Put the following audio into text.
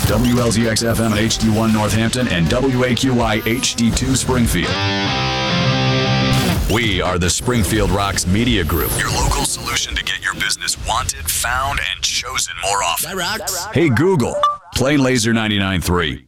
WLZX FM HD1 Northampton and WAQY HD2 Springfield. We are the Springfield Rocks Media Group, your local solution to get your business wanted, found, and chosen more often. That rocks. Hey Google, play Laser 99.3.